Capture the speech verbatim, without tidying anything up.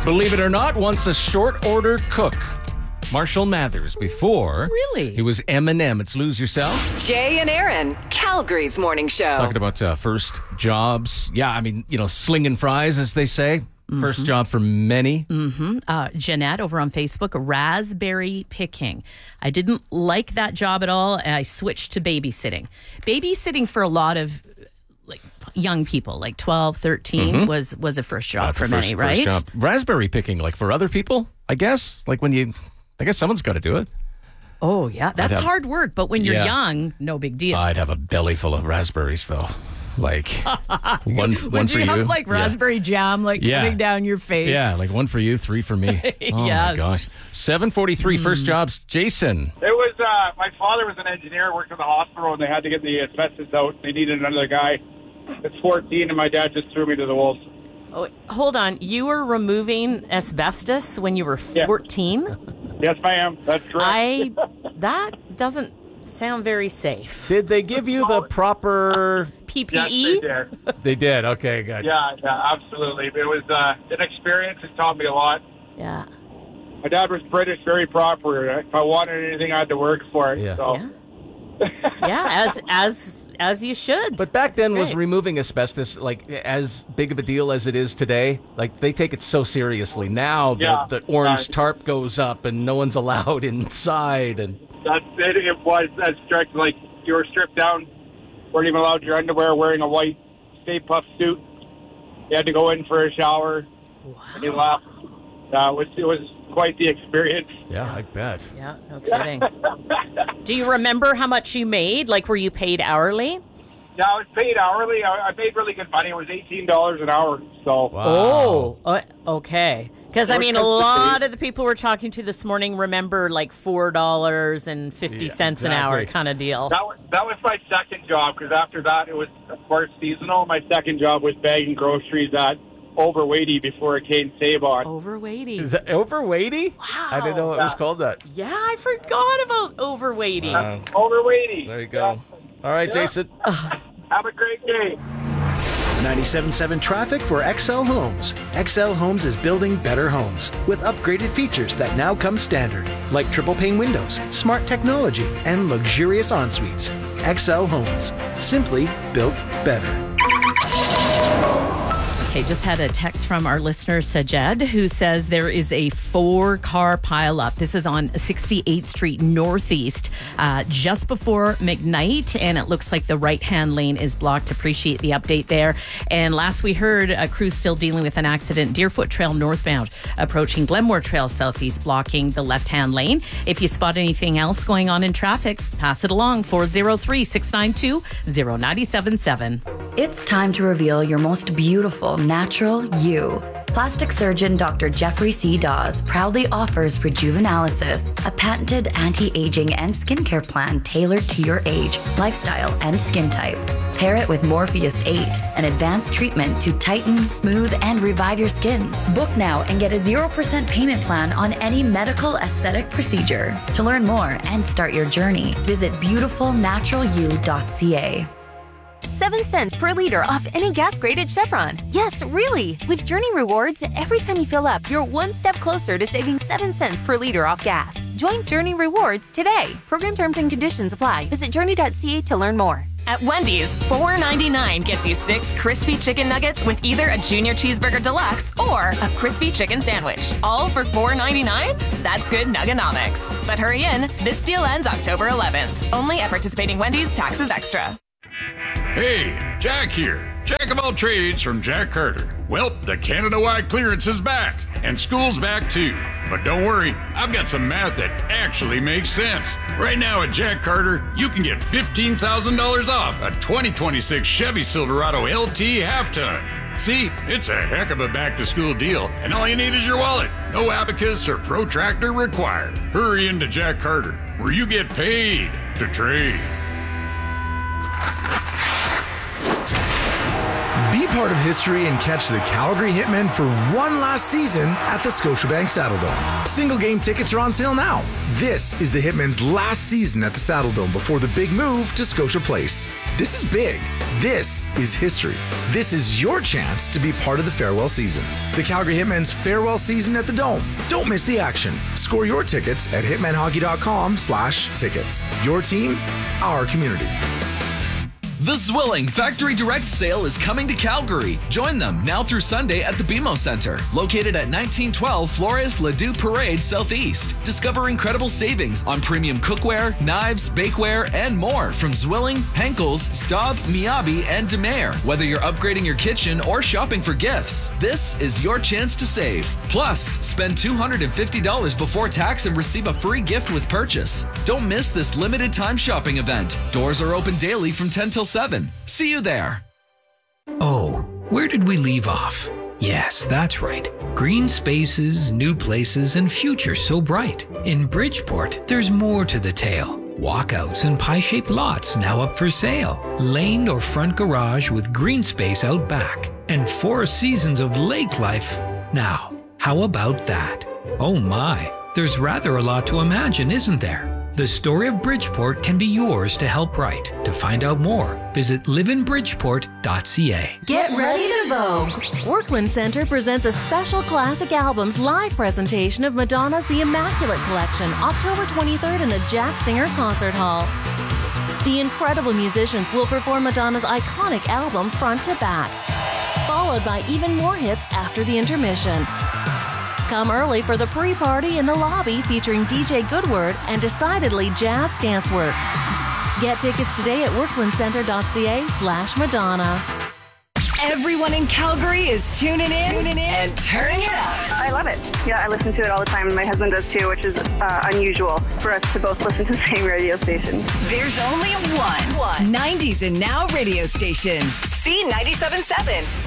believe it or not, once a short order cook. Marshall Mathers before. Really? He was Eminem. It's Lose Yourself. Jay and Aaron, Calgary's morning show. Talking about uh, first jobs. Yeah, I mean, you know, slinging fries, as they say. Mm-hmm. First job for many. Mm-hmm. Uh, Jeanette over on Facebook, raspberry picking. I didn't like that job at all. And I switched to babysitting. Babysitting for a lot of like young people, like twelve, thirteen, mm-hmm. was, was a first job That's for a first, many, right? First job. Raspberry picking, like for other people, I guess. Like when you... I guess someone's got to do it. Oh, yeah. That's have, hard work. But when you're yeah. young, no big deal. I'd have a belly full of raspberries, though. Like one, Would one for you you. have like raspberry yeah. jam like yeah. coming down your face? Yeah, like one for you, three for me. Oh, yes. my gosh. seven forty-three, mm. first jobs. Jason. It was, uh, my father was an engineer, worked in the hospital, and they had to get the asbestos out. They needed another guy. It's fourteen, and my dad just threw me to the wolves. Oh, hold on. You were removing asbestos when you were fourteen? Yeah. Yes, ma'am. That's correct. I, that doesn't sound very safe. Did they give you the proper P P E? Yes, they did. They did. Okay, good. Yeah, yeah, absolutely. It was uh, an experience. It taught me a lot. Yeah. My dad was British, very proper. If I wanted anything, I had to work for it. Yeah. So. Yeah. yeah, as as as you should. But back then, That's was great. removing asbestos like as big of a deal as it is today? Like they take it so seriously now. The, Yeah. the orange Yeah. tarp goes up, and no one's allowed inside. And That's it. It was that strict. Like you were stripped down, weren't even allowed your underwear, wearing a white Stay Puft suit. You had to go in for a shower. Wow. And you left. Uh, it was it was quite the experience. yeah, I bet. Yeah, no kidding. Do you remember how much you made? Like, were you paid hourly? Yeah, I was paid hourly. I, I made really good money. It was eighteen dollars an hour. So. Wow. Oh, uh, okay. Because, I We're mean, a supposed to lot be- of the people we're talking to this morning remember like four dollars and fifty cents an hour exactly. kind of deal. That was, that was my second job, because after that, it was, of course, seasonal. My second job was bagging groceries at Overweighty before it came Sabon. Overweighty. Is that overweighty? Wow. I didn't know it was Yeah. called that. Yeah, I forgot about overweighty. Wow. Overweighty. There you go. All right, Yeah. Jason. Have a great day. ninety-seven point seven traffic for X L Homes. X L Homes is building better homes with upgraded features that now come standard, like triple pane windows, smart technology, and luxurious en-suites. X L Homes. Simply built better. Okay, just had a text from our listener, Sajed, who says there is a four-car pileup. This is on sixty-eighth Street Northeast, uh, just before McKnight, and it looks like the right-hand lane is blocked. Appreciate the update there. And last we heard, a crew still dealing with an accident, Deerfoot Trail northbound, approaching Glenmore Trail southeast, blocking the left-hand lane. If you spot anything else going on in traffic, pass it along, four oh three, six nine two, oh nine seven seven. It's time to reveal your most beautiful, natural you. Plastic surgeon Doctor Jeffrey C. Dawes proudly offers Rejuvenalysis, a patented anti-aging and skincare plan tailored to your age, lifestyle, and skin type. Pair it with Morpheus eight, an advanced treatment to tighten, smooth, and revive your skin. Book now and get a zero percent payment plan on any medical aesthetic procedure. To learn more and start your journey, visit beautiful natural you dot c a. Seven cents per liter off any gas grade at Chevron. Yes, really. With Journey Rewards, every time you fill up, you're one step closer to saving seven cents per liter off gas. Join Journey Rewards today. Program terms and conditions apply. Visit journey dot c a to learn more. At Wendy's, four ninety-nine gets you six crispy chicken nuggets with either a junior cheeseburger deluxe or a crispy chicken sandwich. All for four ninety-nine? That's good nuggonomics. But hurry in, this deal ends October eleventh. Only at participating Wendy's, taxes extra. Hey, Jack here. Jack of all trades from Jack Carter. Well, the Canada-wide clearance is back, and school's back too. But don't worry, I've got some math that actually makes sense. Right now at Jack Carter, you can get fifteen thousand dollars off a twenty twenty-six Chevy Silverado L T half-ton. See, it's a heck of a back-to-school deal, and all you need is your wallet. No abacus or protractor required. Hurry into Jack Carter, where you get paid to trade. Be Be part of history and catch the Calgary Hitmen for one last season at the Scotiabank Saddledome. Single game tickets are on sale now. This is the Hitmen's last season at the Saddledome before the big move to Scotia Place. This is big. This is history. This is your chance to be part of the farewell season. The Calgary Hitmen's farewell season at the Dome. Don't miss the action. Score your tickets at hitmanhockey.com slash tickets. Your team, our community. The Zwilling Factory Direct Sale is coming to Calgary. Join them now through Sunday at the B M O Center, located at nineteen twelve Flores Ledoux Parade Southeast. Discover incredible savings on premium cookware, knives, bakeware, and more from Zwilling, Henkel's, Staub, Miyabi, and DeMare. Whether you're upgrading your kitchen or shopping for gifts, this is your chance to save. Plus, spend two hundred fifty dollars before tax and receive a free gift with purchase. Don't miss this limited time shopping event. Doors are open daily from ten till seven. See you there. Oh, where did we leave off? Yes, that's right. Green spaces, new places, and future so bright. In Bridgeport, there's more to the tale. Walkouts and pie-shaped lots now up for sale. Lane or front garage with green space out back. And four seasons of lake life. Now, how about that? Oh my, there's rather a lot to imagine, isn't there? The story of Bridgeport can be yours to help write. To find out more, visit live in bridgeport dot c a. Get ready to vogue. Workland Center presents a special classic albums live presentation of Madonna's The Immaculate Collection, October twenty-third in the Jack Singer Concert Hall. The incredible musicians will perform Madonna's iconic album front to back, followed by even more hits after the intermission. Come early for the pre-party in the lobby featuring D J Goodward and decidedly Jazz Dance Works. Get tickets today at workland center dot c a slash Madonna. Everyone in Calgary is tuning in, tuning in and turning it up. I love it. Yeah, I listen to it all the time. My husband does too, which is uh, unusual for us to both listen to the same radio station. There's only one, one nineties and Now radio station. C ninety-seven point seven.